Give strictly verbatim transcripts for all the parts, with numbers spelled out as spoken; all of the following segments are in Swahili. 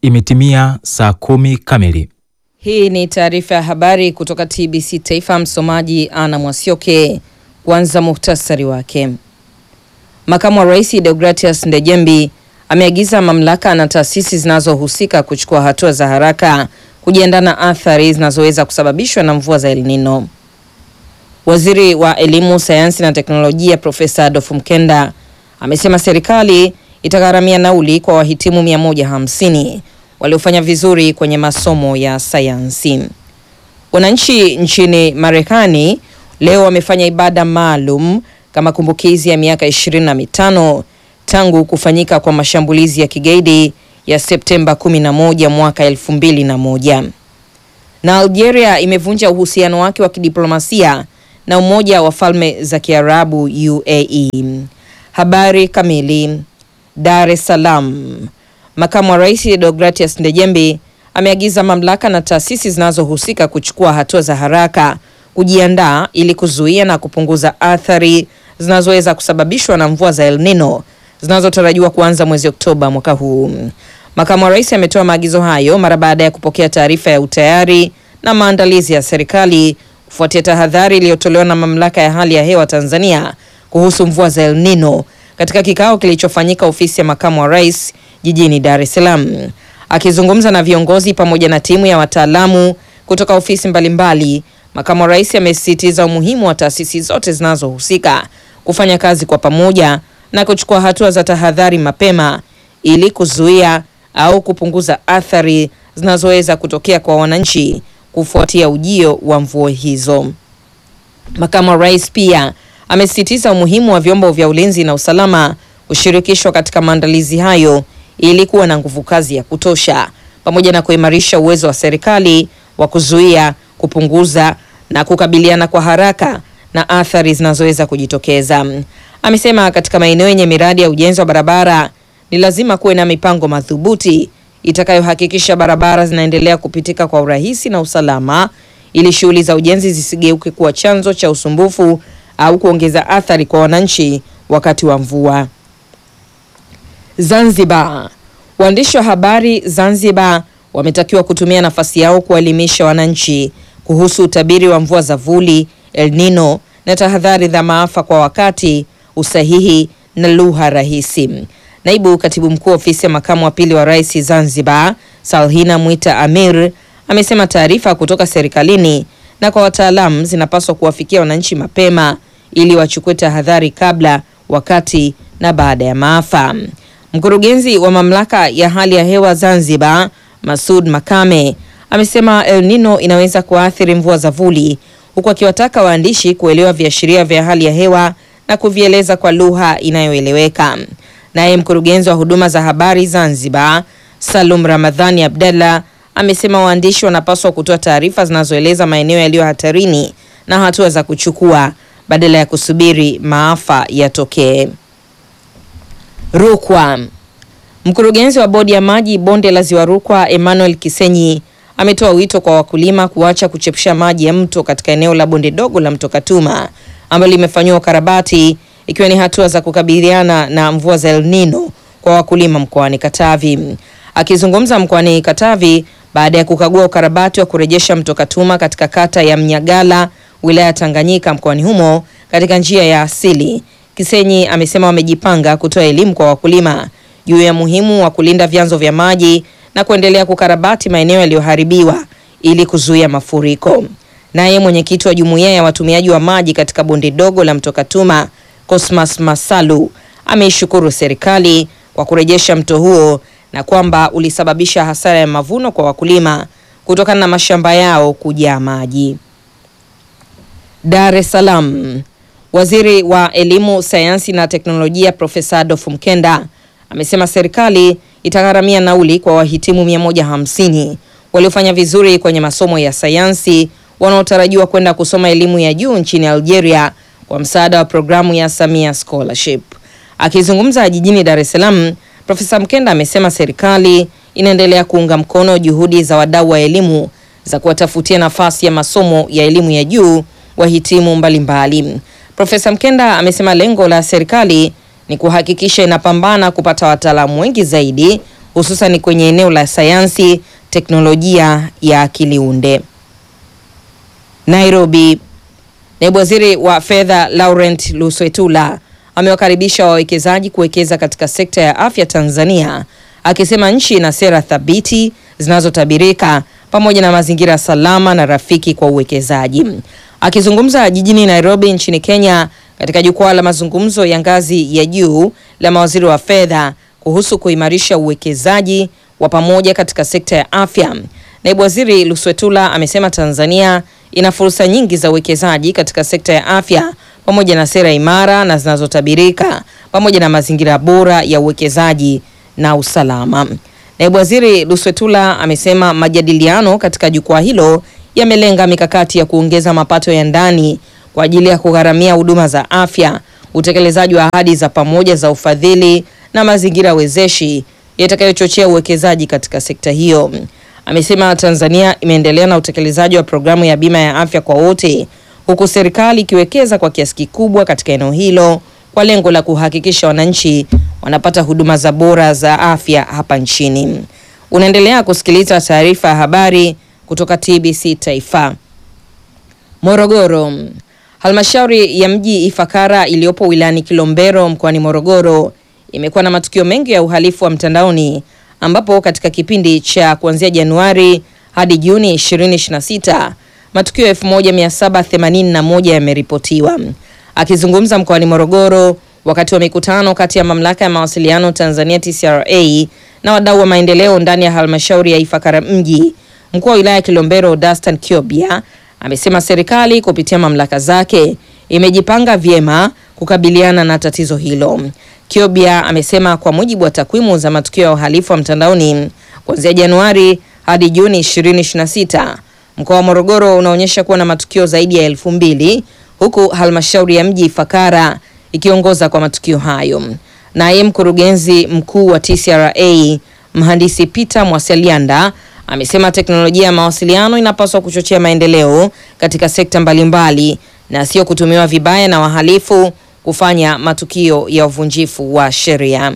Imetimia saa kumi kamili. Hii ni taarifa ya habari kutoka T B C Taifa. Msomaji Ana Mwasioke. Kwanza muhtasari wake. Makamu wa Rais Deogratias Ndejembi ameagiza mamlaka na taasisi zinazohusika kuchukua hatua za haraka kujiandaa na athari zinazoweza kusababishwa na mvua za El Nino. Waziri wa Elimu, Sayansi na Teknolojia Profesa Adolf Mkenda amesema serikali itagharamia nauli kwa wahitimu mia moja hamsini waliofanya vizuri kwenye masomo ya sayansi. Wananchi nchini Marekani leo wamefanya ibada maalum kama kumbukizi ya miaka ishirini na mitano tangu kufanyika kwa mashambulizi ya kigaidi ya Septemba kumi na moja mwaka elfu mbili na moja. Na Algeria imevunja uhusiano wake wa kidiplomasia na Umoja wa Falme za Kiarabu U A E. Habari kamili. Dar es Salaam. Makamu wa Rais Deogratias Ndejembi ameagiza mamlaka na taasisi zinazohusika kuchukua hatua za haraka kujiandaa ili kuzuia na kupunguza athari zinazoweza kusababishwa na mvua za El Nino zinazotarajiwa kuanza mwezi Oktoba mwaka huu. Makamu wa Rais ametoa maagizo hayo mara baada ya kupokea taarifa ya utayari na maandalizi ya serikali kufuatia tahadhari iliyotolewa na Mamlaka ya Hali ya Hewa Tanzania kuhusu mvua za El Nino katika kikao kilichofanyika ofisi ya Makamu wa Rais jijini Dar es Salaam. Akizungumza na viongozi pamoja na timu ya wataalamu kutoka ofisi mbalimbali, Makamu wa Rais amesisitiza umuhimu wa taasisi zote zinazohusika kufanya kazi kwa pamoja na kuchukua hatua za tahadhari mapema ili kuzuia au kupunguza athari zinazoweza kutokea kwa wananchi kufuatia ujio wa mvua hizo. Makamu wa Rais pia amesisitiza umuhimu wa vyombo vya ulinzi na usalama kushirikishwa katika maandalizi hayo ili kuwa na nguvu kazi ya kutosha pamoja na kuimarisha uwezo wa serikali wa kuzuia, kupunguza na kukabiliana kwa haraka na athari zinazoweza kujitokeza. Amesema katika maeneo yenye miradi ya ujenzi wa barabara ni lazima kuwe na mipango madhubuti itakayohakikisha barabara zinaendelea kupitika kwa urahisi na usalama ili shughuli za ujenzi zisigeuke kuwa chanzo cha usumbufu au kuongeza athari kwa wananchi wakati wa mvua. Zanzibar. Waandishi wa habari Zanzibar wametakiwa kutumia nafasi yao kuelimisha wananchi kuhusu utabiri wa mvua za vuli, El Nino na tahadhari za maafa kwa wakati, usahihi na lugha rahisi. Naibu Katibu Mkuu Ofisi ya Makamu wa Pili wa Rais Zanzibar, Salhina Mwita Amir, amesema taarifa kutoka serikalini na kwa wataalamu zinapaswa kuwafikia wananchi mapema ili wachukue tahadhari kabla, wakati na baada ya maafa. Mkurugenzi wa Mamlaka ya Hali ya Hewa Zanzibar, Masud Makame, amesema El Nino inaweza kuathiri mvua za vuli, huku akiwataka waandishi kuelewa viashiria vya hali ya hewa na kuvieleza kwa lugha inayoeleweka. Naye mkurugenzi wa huduma za habari Zanzibar, Salum Ramadhani Abdalla, amesema waandishi wanapaswa kutoa taarifa zinazoeleza maeneo yaliyo hatarini na hatua za kuchukua badala ya kusubiri maafa yatokee. Rukwa. Mkurugenzi wa Bodi ya Maji Bonde la Ziwa Rukwa, Emmanuel Kisenyi, ametoa wito kwa wakulima kuacha kuchepusha maji ya mto katika eneo la bonde dogo la Mto Katuma ambalo limefanywa ukarabati ikiwa ni hatua za kukabiliana na mvua za El Nino kwa wakulima mkoani Katavi. Akizungumza mkoani Katavi baada ya kukagua ukarabati wa kurejesha Mto Katuma katika kata ya Mnyagala, wilaya Tanganyika mkoani humo katika njia ya asili, Kisenyi amesema wamejipanga kutoa elimu kwa wakulima juu ya muhimu wa kulinda vyanzo vya maji na kuendelea kukarabati maeneo yaliyoharibiwa ili kuzuia mafuriko. Naye mwenyekiti wa Jumuiya ya Watumiaji wa Maji katika bonde dogo la Mto Katuma, Cosmas Masalu, ameishukuru serikali kwa kurejesha mto huo na kwamba ulisababisha hasara ya mavuno kwa wakulima kutokana na mashamba yao kujaa maji. Dar es Salaam. Waziri wa Elimu, Sayansi na Teknolojia Profesa Adolf Mkenda amesema serikali itagharamia nauli kwa wahitimu mia moja hamsini waliofanya vizuri kwenye masomo ya sayansi wanaotarajiwa kwenda kusoma elimu ya juu nchini Algeria kwa msaada wa programu ya Samia Scholarship. Akizungumza jijini Dar es Salaam, Profesa Mkenda amesema serikali inaendelea kuunga mkono juhudi za wadau wa elimu za kuwatafutia nafasi ya masomo ya elimu ya juu wahitimu mbalimbali. Profesa Mkenda amesema lengo la serikali ni kuhakikisha inapambana kupata wataalamu wengi zaidi hususan kwenye eneo la sayansi, teknolojia ya akili unde. Nairobi. Naibu Waziri wa Fedha Laurent Luswetula amewakaribisha wawekezaji kuwekeza katika sekta ya afya Tanzania, akisema nchi ina sera thabiti zinazotabirika pamoja na mazingira salama na rafiki kwa uwekezaji. Akizungumza jijini Nairobi nchini Kenya katika jukwaa la mazungumzo ya ngazi ya juu la mawaziri wa fedha kuhusu kuimarisha uwekezaji wa pamoja katika sekta ya afya, Naibu Waziri Luswetula amesema Tanzania ina fursa nyingi za uwekezaji katika sekta ya afya pamoja na sera imara na zinazotabirika pamoja na mazingira bora ya uwekezaji na usalama. Naibu Waziri Luswetula amesema majadiliano katika jukwaa hilo yamelenga mikakati ya kuongeza mapato ya ndani kwa ajili ya kugharamia huduma za afya, utekelezaji wa ahadi za pamoja za ufadhili na mazingira wezeshi yatakayochochea uwekezaji katika sekta hiyo. Amesema Tanzania imeendelea na utekelezaji wa programu ya bima ya afya kwa wote, huku serikali ikiwekeza kwa kiasi kikubwa katika eneo hilo kwa lengo la kuhakikisha wananchi wanapata huduma za bora za afya hapa nchini. Unaendelea kusikiliza taarifa ya habari kutoka T B C Taifa. Morogoro. Halmashauri ya mji Ifakara iliyopo wilayani Kilombero mkoani Morogoro imekuwa na matukio mengi ya uhalifu wa mtandaoni, ambapo katika kipindi cha kuanzia Januari hadi Juni ishirini ishirini na sita matukio elfu moja mia saba themanini na moja yameripotiwa. Akizungumza mkoani Morogoro wakati wa mikutano kati ya mamlaka ya mawasiliano Tanzania T C R A na wadau wa maendeleo ndani ya halmashauri ya Ifakara mji, mkuu wa wilaya ya Kilombero Dastan Kiobia amesema serikali kupitia mamlaka zake imejipanga vyema kukabiliana na tatizo hilo. Kiobia amesema kwa mujibu wa takwimu za matukio ya uhalifu wa mtandaoni kuanzia Januari hadi Juni ishirini ishirini na sita, mkoa wa Morogoro unaonyesha kuwa na matukio zaidi ya elfu mbili, huku halmashauri ya mji Ifakara ikiongoza kwa matukio hayo. Naye mkurugenzi mkuu wa T C R A Mhandisi Peter Mwaselianda amesema teknolojia ya mawasiliano inapaswa kuchochea maendeleo katika sekta mbalimbali na sio kutumiwa vibaya na wahalifu kufanya matukio ya uvunjifu wa sheria.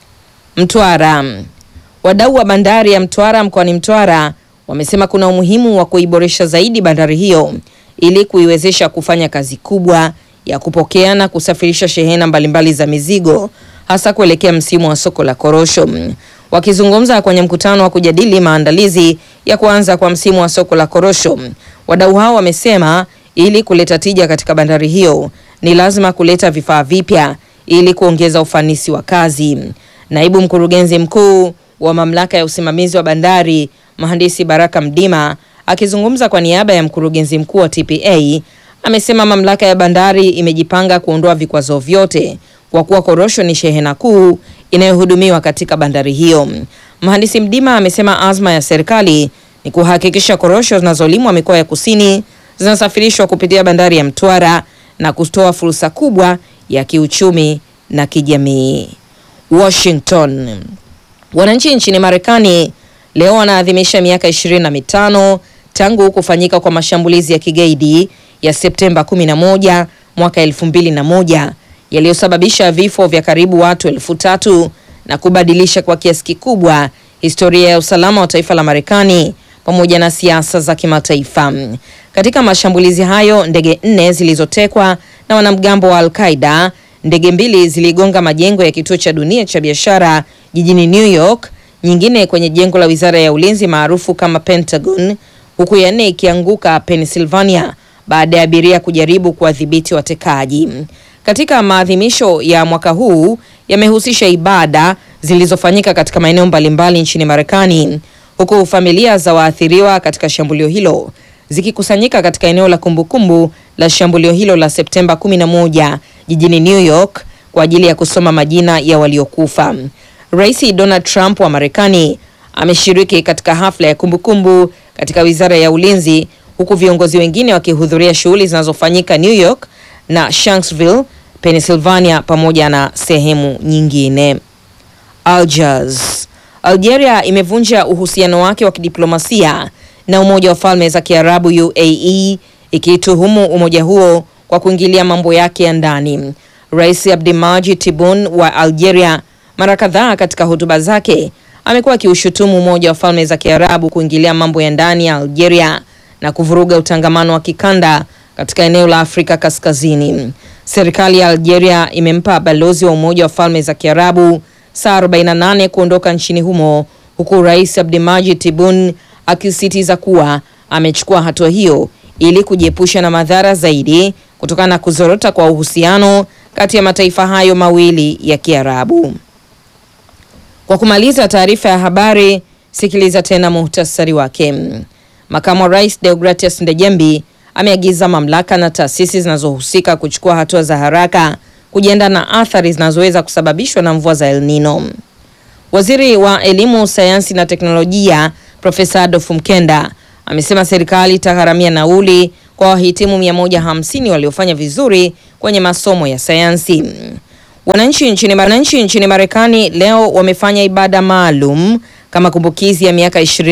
Mtwara. Wadau wa bandari ya Mtwara mkoani Mtwara wamesema kuna umuhimu wa kuiboresha zaidi bandari hiyo ili kuiwezesha kufanya kazi kubwa ya kupokea na kusafirisha shehena mbalimbali za mizigo, hasa kuelekea msimu wa soko la korosho. Wakizungumza kwenye mkutano wa kujadili maandalizi ya kuanza kwa msimu wa soko la korosho, wadau hao wamesema ili kuleta tija katika bandari hiyo ni lazima kuleta vifaa vipya ili kuongeza ufanisi wa kazi. Naibu mkurugenzi mkuu wa mamlaka ya usimamizi wa bandari Mhandisi Baraka Mdima akizungumza kwa niaba ya mkurugenzi mkuu wa T P A amesema mamlaka ya bandari imejipanga kuondoa vikwazo vyote kwa kuwa korosho ni shehena kuu inayohudumiwa katika bandari hiyo. Mhandisi Mdima amesema azma ya serikali ni kuhakikisha korosho zinazolimwa mikoa ya kusini zinasafirishwa kupitia bandari ya Mtwara na kutoa fursa kubwa ya kiuchumi na kijamii. Washington. Wananchi nchini Marekani leo wanaadhimisha miaka ishirini na mitano tangu kufanyika kwa mashambulizi ya kigaidi ya Septemba kumi na moja mwaka elfu mbili na moja yaliyosababisha vifo vya karibu watu elfu tatu na kubadilisha kwa kiasi kikubwa historia ya usalama wa taifa la Marekani pamoja na siasa za kimataifa. Katika mashambulizi hayo, ndege nne zilizotekwa na wanamgambo wa Al-Qaeda, ndege mbili ziligonga majengo ya kituo cha dunia cha biashara jijini New York, nyingine kwenye jengo la Wizara ya Ulinzi maarufu kama Pentagon, huku ya nne ikianguka Pennsylvania baada ya abiria kujaribu kuwadhibiti watekaji. Katika maadhimisho ya mwaka huu yamehusisha ibada zilizofanyika katika maeneo mbalimbali nchini Marekani, huku familia za waathiriwa katika shambulio hilo zikikusanyika katika eneo la kumbukumbu la shambulio hilo la Septemba kumi na moja jijini New York kwa ajili ya kusoma majina ya waliokufa. Rais Donald Trump wa Marekani ameshiriki katika hafla ya kumbukumbu katika Wizara ya Ulinzi, huku viongozi wengine wakihudhuria shughuli zinazofanyika New York na Shanksville, Pennsylvania pamoja na sehemu nyingine. Algiers. Algeria imevunja uhusiano wake wa kidiplomasia na Umoja wa Falme za Kiarabu U A E, ikituhumu umoja huo kwa kuingilia mambo yake ya ndani. Rais Abdelmadjid Tebboune wa Algeria mara kadhaa katika hotuba zake amekuwa akiushutumu Umoja wa Falme za Kiarabu kuingilia mambo ya ndani ya Algeria na kuvuruga utangamano wa kikanda katika eneo la Afrika Kaskazini. Serikali ya Algeria imempa balozi wa Umoja wa Falme za Kiarabu saa arobaini na nane kuondoka nchini humo, huku Rais Abdelmadjid Tebboune akisisitiza kuwa amechukua hatua hiyo ili kujiepusha na madhara zaidi kutokana na kuzorota kwa uhusiano kati ya mataifa hayo mawili ya Kiarabu. Kwa kumaliza taarifa ya habari, sikiliza tena muhtasari wake. Makamu wa Rais Deogratias Ndejembi ameagiza mamlaka na taasisi zinazohusika kuchukua hatua za haraka kujiandaa na athari zinazoweza kusababishwa na mvua za El Nino. Waziri wa Elimu, Sayansi na Teknolojia Profesa Adolf Mkenda amesema serikali itagharamia nauli kwa wahitimu mia moja hamsini waliofanya vizuri kwenye masomo ya sayansi. Wananchi nchini Wananchi nchini Marekani leo wamefanya ibada maalum kama kumbukizi ya miaka ishirini